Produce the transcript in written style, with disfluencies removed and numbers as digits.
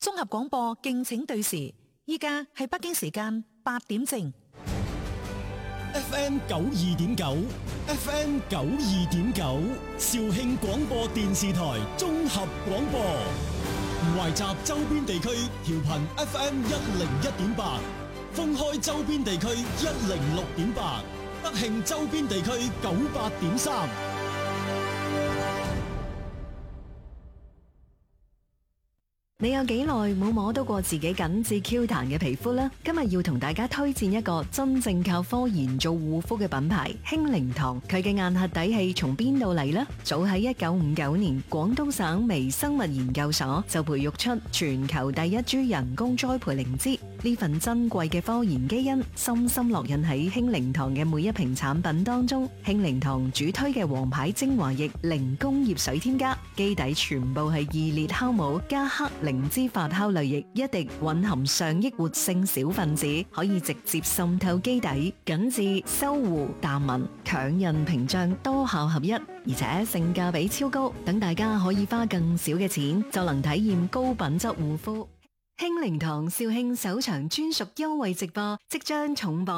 綜合廣播敬請對時，依家係北京時間8點正。 FM 92.9 FM 92.9肇慶廣播電視台綜合廣播，懷集周邊地區調頻 FM 101.8，封開周邊地區106.8，德慶周邊地區98.3。 你有幾耐冇摸到過自己緊緻 Q 彈嘅皮膚呢？今日要同大家推薦一個真正靠科研做護膚嘅品牌興靈堂。佢嘅硬核底氣從邊度嚟呢？早喺1959年，廣東省微生物研究所就培育出全球第一株人工栽培靈芝。呢份珍貴嘅科研基因深深烙印喺興靈堂嘅每一瓶產品當中。興靈堂主推嘅王牌精華液零工業水添加，基底全部係2列酵母加黑靈芝發酵類液，一滴蘊含上億活性小分子，可以直接滲透基底，緊緻、修護、淡紋、強韌屏障多效合一，而且性價比超高，等大家可以花更少嘅錢就能體驗高品質護膚。興靈堂肇慶首場專屬優惠直播即將重磅